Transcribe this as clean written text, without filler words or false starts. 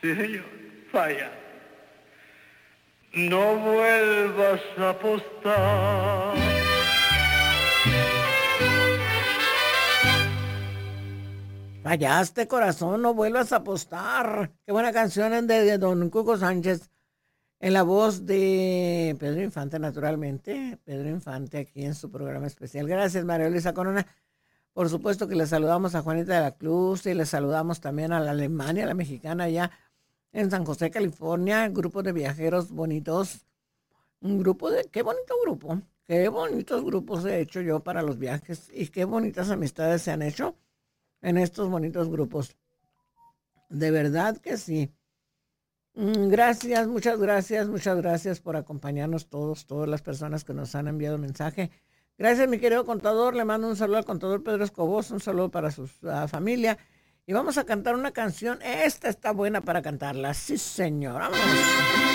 Sí, señor. Falla. No vuelvas a apostar. Fallaste, corazón, no vuelvas a apostar. Qué buena canción es de don Cuco Sánchez. En la voz de Pedro Infante, naturalmente. Pedro Infante aquí en su programa especial. Gracias, María Luisa Corona. Por supuesto que le saludamos a Juanita de la Cruz y le saludamos también a la Alemania, a la mexicana allá en San José, California. Grupo de viajeros bonitos. Un grupo de... Qué bonito grupo. Qué bonitos grupos he hecho yo para los viajes y qué bonitas amistades se han hecho en estos bonitos grupos. De verdad que sí. Gracias, muchas gracias por acompañarnos todas las personas que nos han enviado mensaje. Gracias, mi querido contador. Le mando un saludo al contador Pedro Escoboso, un saludo para su familia. Y vamos a cantar una canción. Esta está buena para cantarla. Sí, señor. Vámonos.